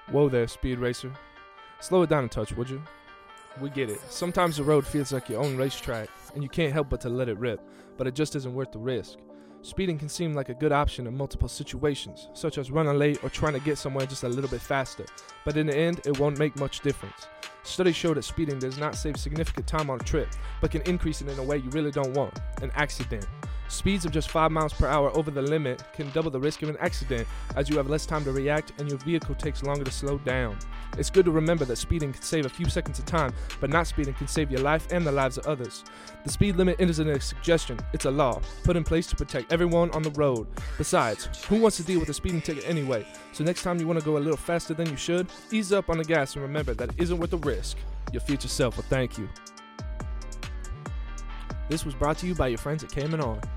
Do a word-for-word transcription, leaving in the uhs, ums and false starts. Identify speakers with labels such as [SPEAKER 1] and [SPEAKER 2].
[SPEAKER 1] Whoa there, speed racer. Slow it down a touch, would you? We get it. Sometimes the road feels like your own racetrack, and you can't help but to let it rip, but it just isn't worth the risk. Speeding can seem like a good option in multiple situations, such as running late or trying to get somewhere just a little bit faster, but in the end, it won't make much difference. Studies show that speeding does not save significant time on a trip, but can increase it in a way you really don't want, an accident. Speeds of just five miles per hour over the limit can double the risk of an accident, as you have less time to react and your vehicle takes longer to slow down. It's good to remember that speeding can save a few seconds of time, but not speeding can save your life and the lives of others. The speed limit isn't a suggestion, it's a law, put in place to protect everyone on the road. Besides, who wants to deal with a speeding ticket anyway? So next time you want to go a little faster than you should, ease up on the gas and remember that it isn't worth the risk. Your future self will thank you. This was brought to you by your friends at Cayman On.